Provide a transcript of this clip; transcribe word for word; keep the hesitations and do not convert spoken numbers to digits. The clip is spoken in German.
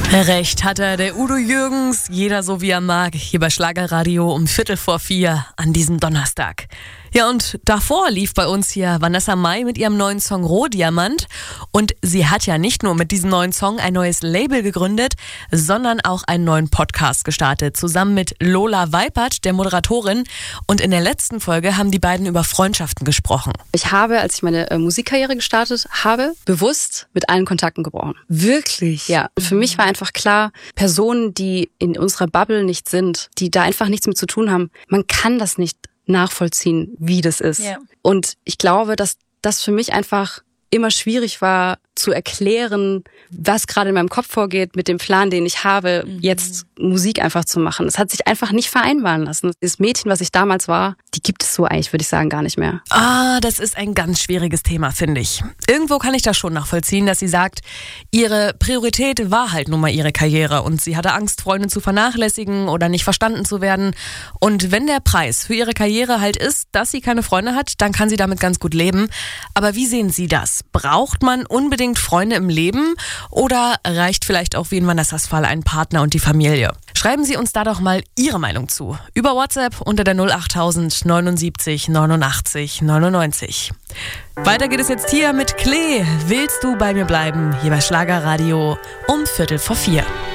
Recht hat er, der Udo Jürgens, jeder so wie er mag, hier bei Schlagerradio um Viertel vor vier an diesem Donnerstag. Ja, und davor lief bei uns hier Vanessa Mai mit ihrem neuen Song Rohdiamant. Und sie hat ja nicht nur mit diesem neuen Song ein neues Label gegründet, sondern auch einen neuen Podcast gestartet, zusammen mit Lola Weipert, der Moderatorin. Und in der letzten Folge haben die beiden über Freundschaften gesprochen. Ich habe, als ich meine äh, Musikkarriere gestartet habe, bewusst mit allen Kontakten gebrochen. Wirklich? Ja. Für mich war einfach klar, Personen, die in unserer Bubble nicht sind, die da einfach nichts mit zu tun haben, man kann das nicht nachvollziehen, wie das ist. Ja. Und ich glaube, dass das für mich einfach immer schwierig war zu erklären, was gerade in meinem Kopf vorgeht mit dem Plan, den ich habe, mhm. jetzt Musik einfach zu machen. Es hat sich einfach nicht vereinbaren lassen. Das Mädchen, was ich damals war, die gibt es so eigentlich, würde ich sagen, gar nicht mehr. Ah, das ist ein ganz schwieriges Thema, finde ich. Irgendwo kann ich das schon nachvollziehen, dass sie sagt, ihre Priorität war halt nun mal ihre Karriere und sie hatte Angst, Freunde zu vernachlässigen oder nicht verstanden zu werden. Und wenn der Preis für ihre Karriere halt ist, dass sie keine Freunde hat, dann kann sie damit ganz gut leben. Aber wie sehen Sie das? Braucht man unbedingt Freunde im Leben oder reicht vielleicht auch wie in Vanessas Fall ein Partner und die Familie? Schreiben Sie uns da doch mal Ihre Meinung zu. Über WhatsApp unter der null achttausend neunundsiebzig neunundachtzig neunundneunzig. Weiter geht es jetzt hier mit Klee. Willst du bei mir bleiben? Hier bei Schlagerradio um Viertel vor vier.